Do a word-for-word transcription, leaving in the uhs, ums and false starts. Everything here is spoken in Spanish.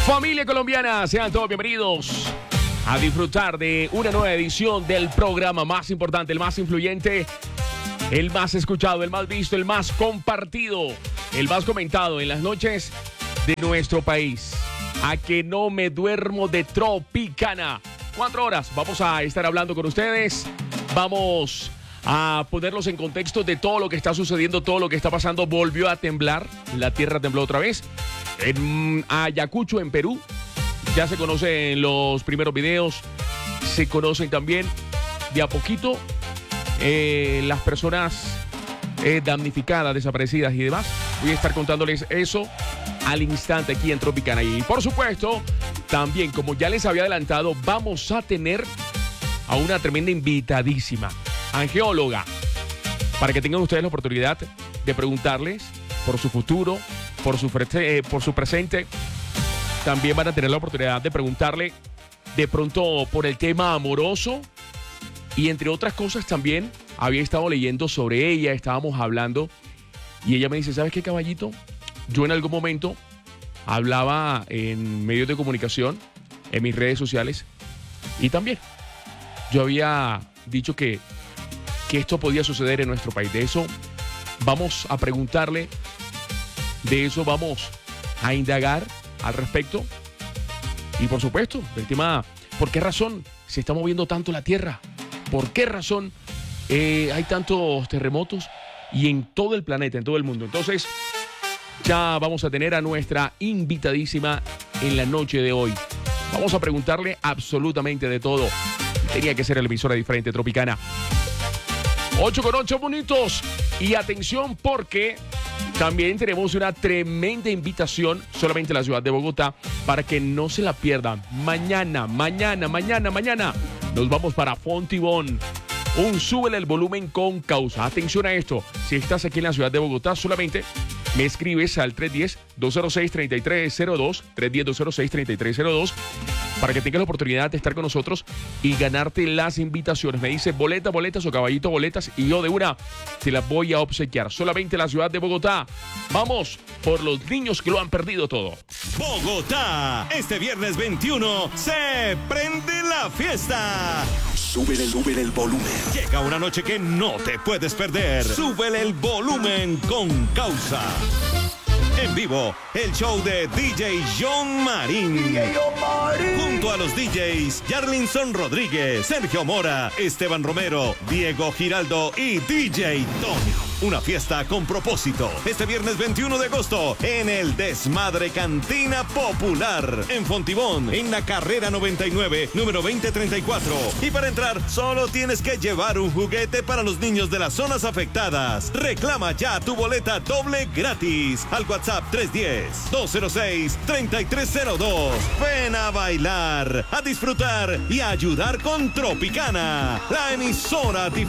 Familia colombiana, sean todos bienvenidos a disfrutar de una nueva edición del programa más importante, el más influyente, el más escuchado, el más visto, el más compartido, el más comentado en las noches de nuestro país. A que no me duermo de Tropicana. Cuatro horas vamos a estar hablando con ustedes. Vamos a ponerlos en contexto de todo lo que está sucediendo, todo lo que está pasando. Volvió a temblar, la tierra tembló otra vez. En Ayacucho, en Perú, ya se conocen los primeros videos, se conocen también de a poquito eh, las personas eh, damnificadas, desaparecidas y demás. Voy a estar contándoles eso al instante aquí en Tropicana. Y por supuesto, también, como ya les había adelantado, vamos a tener a una tremenda invitadísima, angeóloga, para que tengan ustedes la oportunidad de preguntarles por su futuro, por su, eh, por su presente. También van a tener la oportunidad de preguntarle de pronto por el tema amoroso. Y entre otras cosas también había estado leyendo sobre ella, estábamos hablando. Y ella me dice, ¿sabes qué, caballito? Yo en algún momento hablaba en medios de comunicación, en mis redes sociales. Y también yo había dicho que, que esto podía suceder en nuestro país. De eso vamos a preguntarle. De eso vamos a indagar al respecto. Y por supuesto, del tema, ¿por qué razón se está moviendo tanto la tierra? ¿Por qué razón eh, hay tantos terremotos? Y en todo el planeta, en todo el mundo. Entonces, ya vamos a tener a nuestra invitadísima en la noche de hoy. Vamos a preguntarle absolutamente de todo. Tenía que ser la emisora diferente, Tropicana. ocho con ocho minutos. Y atención porque también tenemos una tremenda invitación solamente en la ciudad de Bogotá para que no se la pierdan. Mañana, mañana, mañana, mañana nos vamos para Fontibón. Un súbele el volumen con causa. Atención a esto. Si estás aquí en la ciudad de Bogotá, solamente me escribes al tres uno cero, dos cero seis, tres tres cero dos, tres uno cero, dos cero seis, tres tres cero dos, para que tengas la oportunidad de estar con nosotros y ganarte las invitaciones. Me dice boletas, boletas o caballito boletas y yo de una te las voy a obsequiar. Solamente en la ciudad de Bogotá. Vamos por los niños que lo han perdido todo. Bogotá, este viernes veintiuno se prende la fiesta. Súbele, súbele el volumen. Llega una noche que no te puedes perder. Súbele el volumen con causa. En vivo, el show de D J John Marín. D J John Marín. Junto a los D Js Yarlinson Rodríguez, Sergio Mora, Esteban Romero, Diego Giraldo y D J Tony. Una fiesta con propósito. Este viernes veintiuno de agosto en el Desmadre Cantina Popular. En Fontibón, en la carrera noventa y nueve, número veinte treinta y cuatro. Y para entrar, solo tienes que llevar un juguete para los niños de las zonas afectadas. Reclama ya tu boleta doble gratis al WhatsApp tres uno cero, dos cero seis, tres tres cero dos. Ven a bailar, a disfrutar y a ayudar con Tropicana, la emisora diferente.